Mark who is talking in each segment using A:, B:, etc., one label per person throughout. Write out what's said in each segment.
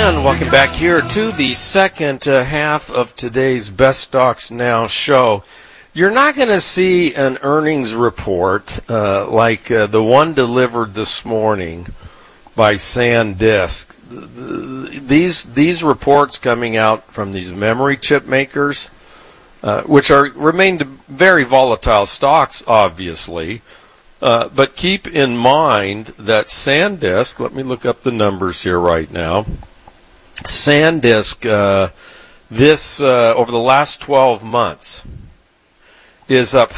A: And welcome back here to the second half of today's Best Stocks Now show. You're not going to see an earnings report like the one delivered this morning by SanDisk. These reports coming out from these memory chip makers, which remain very volatile stocks, obviously. But keep in mind that SanDisk, let me look up the numbers here right now. SanDisk, over the last 12 months, is up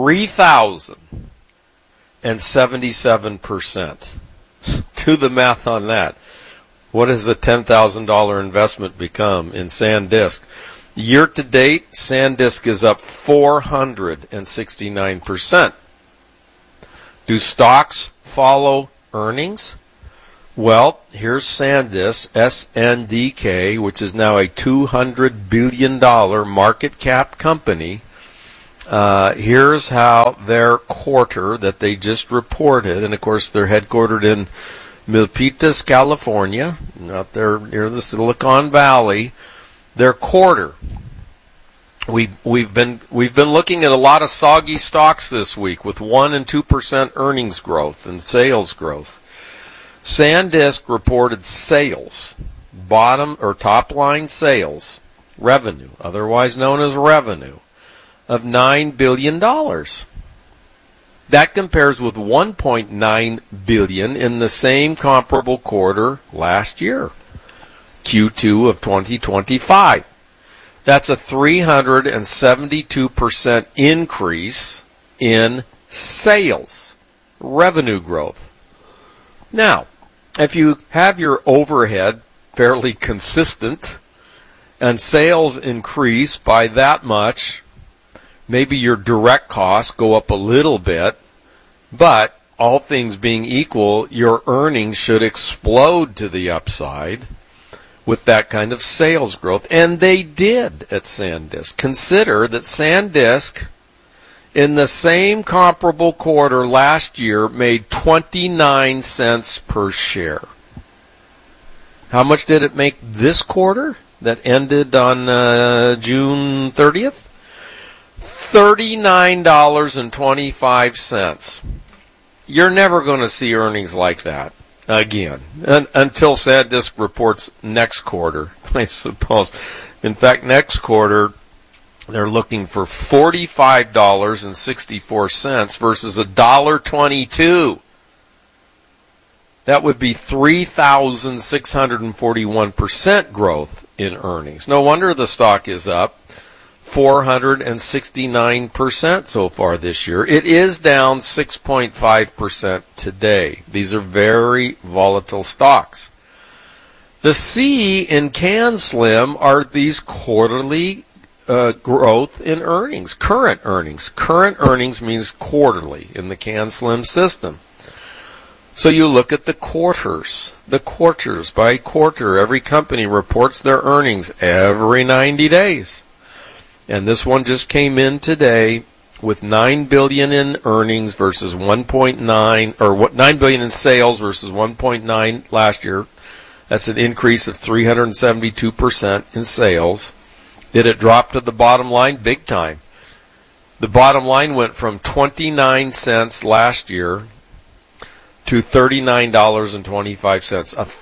A: 3,077%. Do the math on that. What has a $10,000 investment become in SanDisk? Year to date, SanDisk is up 469%. Do stocks follow earnings? Well, here's SanDisk, SNDK, which is now a $200 billion market cap company. Here's how their quarter that they just reported, and of course they're headquartered in Milpitas, California, out there near the Silicon Valley. Their quarter. We've been looking at a lot of soggy stocks this week with 1% and 2% earnings growth and sales growth. SanDisk reported sales, top line sales, revenue, otherwise known as revenue, of $9 billion. That compares with $1.9 billion in the same comparable quarter last year, Q2 of 2025. That's a 372% increase in sales, revenue growth. Now, if you have your overhead fairly consistent and sales increase by that much, maybe your direct costs go up a little bit, but all things being equal, your earnings should explode to the upside with that kind of sales growth. And they did at SanDisk. Consider that SanDisk, in the same comparable quarter last year, made 29 cents per share. How much did it make this quarter that ended on June 30th? $39.25. You're never going to see earnings like that again until SanDisk reports next quarter, I suppose. In fact, next quarter, they're looking for $45.64 versus $1.22. That would be 3,641% growth in earnings. No wonder the stock is up 469% so far this year. It is down 6.5% today. These are very volatile stocks. The C in CanSlim are these quarterly growth in earnings, current earnings. Current earnings means quarterly in the CanSlim system. So you look at the quarters by quarter. Every company reports their earnings every 90 days. And this one just came in today with $9 billion in earnings versus 1.9, or $9 billion in sales versus 1.9 last year. That's an increase of 372% in sales. Did it drop to the bottom line? Big time. The bottom line went from 29 cents last year to $39.25, a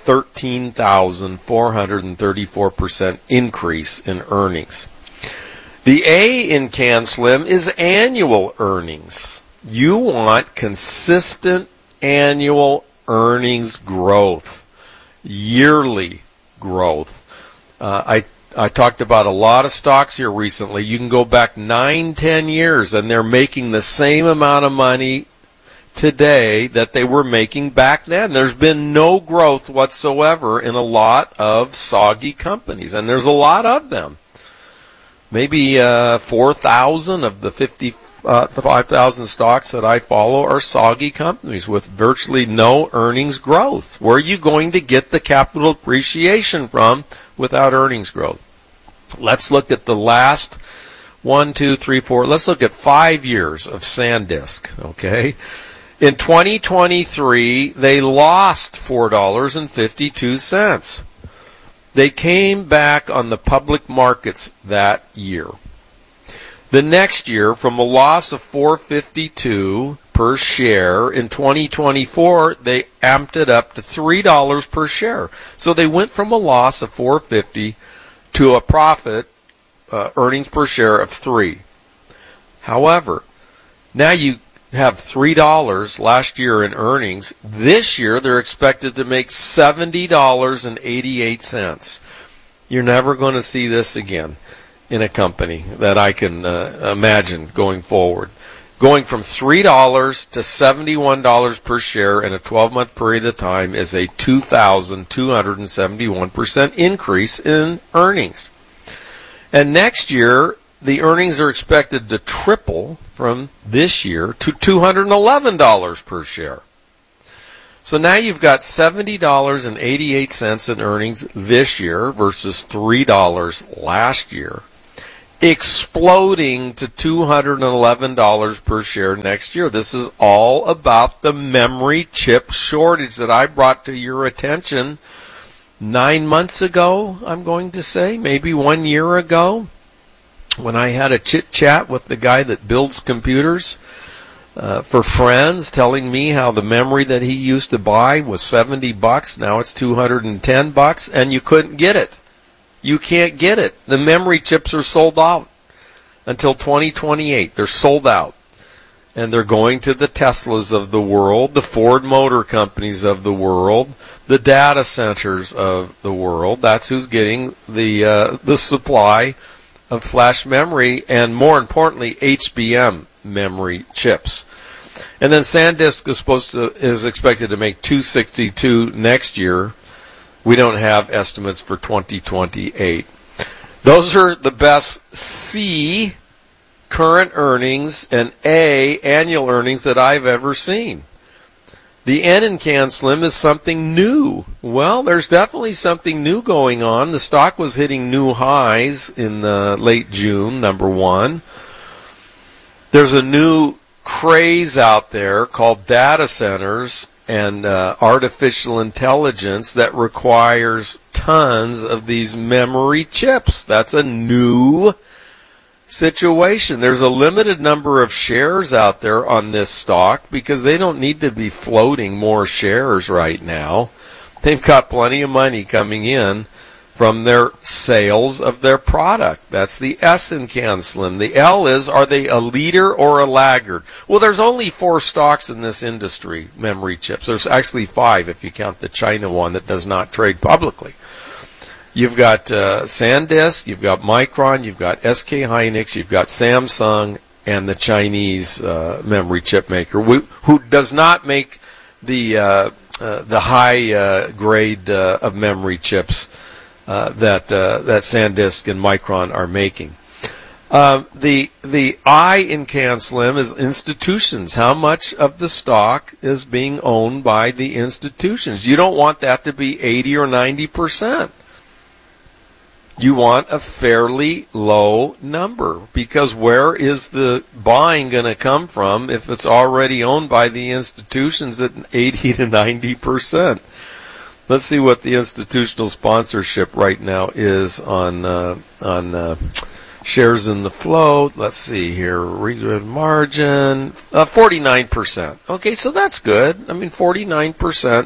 A: 13,434% increase in earnings. The A in CanSlim is annual earnings. You want consistent annual earnings growth, yearly growth. I talked about a lot of stocks here recently. You can go back 9-10 years and they're making the same amount of money today that they were making back then. There's been no growth whatsoever in a lot of soggy companies, and there's a lot of them. Maybe 4,000 of the 55,000 stocks that I follow are soggy companies with virtually no earnings growth. Where are you going to get the capital appreciation from without earnings growth? Let's look at the last 1, 2, 3, 4. Let's look at 5 years of SanDisk, okay? In 2023, they lost $4.52. They came back on the public markets that year. The next year, from a loss of $4.52 per share in 2024, they amped it up to $3 per share. So they went from a loss of $4.50 to a profit, earnings per share of $3. However, now you have $3 last year in earnings. This year, they're expected to make $70.88. You're never going to see this again in a company that I can imagine going forward. Going from $3 to $71 per share in a 12-month period of time is a 2,271% increase in earnings. And next year, the earnings are expected to triple from this year to $211 per share. So now you've got $70.88 in earnings this year versus $3 last year, exploding to $211 per share next year. This is all about the memory chip shortage that I brought to your attention 9 months ago, I'm going to say, maybe 1 year ago, when I had a chit-chat with the guy that builds computers for friends, telling me how the memory that he used to buy was $70, now it's $210, and you couldn't get it. You can't get it. The memory chips are sold out until 2028. They're sold out. And they're going to the Teslas of the world, the Ford Motor Companies of the world, the data centers of the world. That's who's getting the supply of flash memory, and more importantly, HBM memory chips. And then SanDisk is expected to make 262 next year. We don't have estimates for 2028. Those are the best C, current earnings, and A, annual earnings that I've ever seen. The N in CanSlim is something new. Well, there's definitely something new going on. The stock was hitting new highs in late June, number one. There's a new craze out there called data centers and artificial intelligence that requires tons of these memory chips. That's a new situation. There's a limited number of shares out there on this stock because they don't need to be floating more shares right now. They've got plenty of money coming in from their sales of their product. That's the S in CanSlim. The L is, are they a leader or a laggard? Well, there's only 4 stocks in this industry, memory chips. There's actually 5 if you count the China one that does not trade publicly. You've got SanDisk, you've got Micron, you've got SK Hynix, you've got Samsung, and the Chinese memory chip maker, who does not make the high grade of memory chips that SanDisk and Micron are making. The I in CanSlim is institutions. How much of the stock is being owned by the institutions? You don't want that to be 80 or 90%. You want a fairly low number, because where is the buying going to come from if it's already owned by the institutions at 80 to 90%? Let's see what the institutional sponsorship right now is on shares in the float. Let's see here. Good margin, 49%. Okay, so that's good. I mean, 49%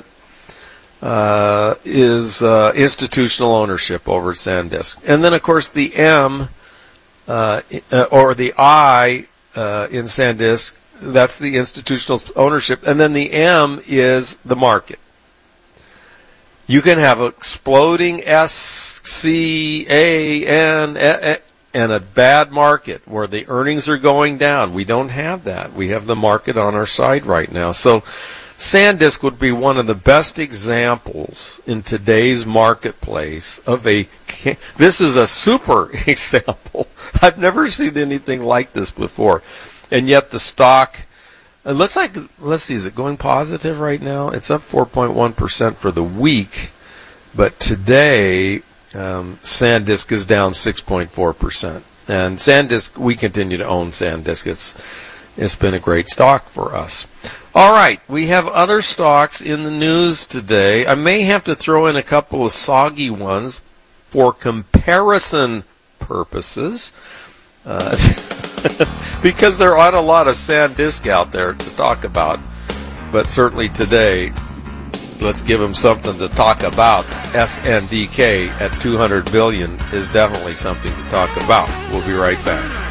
A: is institutional ownership over at SanDisk. And then, of course, the M or the I in SanDisk, that's the institutional ownership. And then the M is the market. You can have exploding S, C, A, N, and a bad market where the earnings are going down. We don't have that. We have the market on our side right now. So SanDisk would be one of the best examples in today's marketplace of this is a super example. I've never seen anything like this before. And yet the stock, it looks like, let's see, is it going positive right now? It's up 4.1% for the week, but today SanDisk is down 6.4%. And SanDisk, we continue to own SanDisk. It's been a great stock for us. All right, we have other stocks in the news today. I may have to throw in a couple of soggy ones for comparison purposes, because there aren't a lot of SanDisk out there to talk about. But certainly today, let's give them something to talk about. SNDK at 200 billion is definitely something to talk about. We'll be right back.